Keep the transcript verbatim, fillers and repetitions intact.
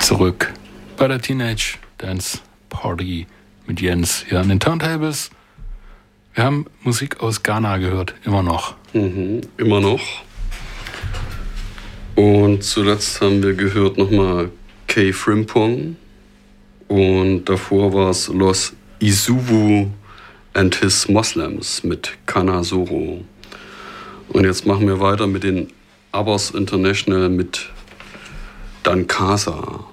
Zurück bei der Teenage Dance Party mit Jens hier an den Turntables. Wir haben Musik aus Ghana gehört, immer noch. Mhm, immer noch. Und zuletzt haben wir gehört nochmal K. Frimpong. Und davor war es Los Isuvu and His Moslems mit Kana Soro. Und jetzt machen wir weiter mit den Abbas International mit Dankasa.